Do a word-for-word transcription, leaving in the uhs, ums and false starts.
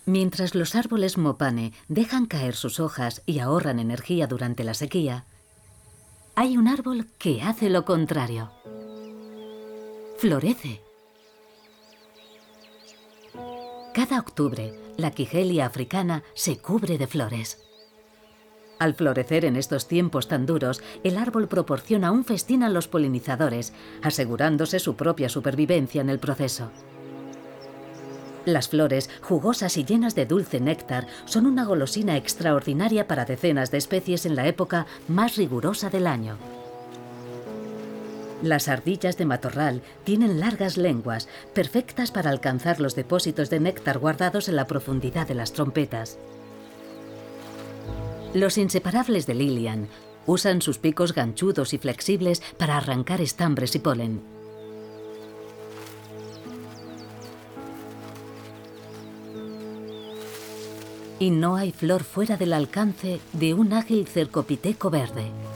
Mientras los árboles mopane dejan caer sus hojas y ahorran energía durante la sequía, hay un árbol que hace lo contrario. Florece. Cada octubre, la Kigelia africana se cubre de flores. Al florecer en estos tiempos tan duros, el árbol proporciona un festín a los polinizadores, asegurándose su propia supervivencia en el proceso. Las flores, jugosas y llenas de dulce néctar, son una golosina extraordinaria para decenas de especies en la época más rigurosa del año. Las ardillas de matorral tienen largas lenguas, perfectas para alcanzar los depósitos de néctar guardados en la profundidad de las trompetas. Los inseparables de Lilian usan sus picos ganchudos y flexibles para arrancar estambres y polen. Y no hay flor fuera del alcance de un ágil cercopiteco verde.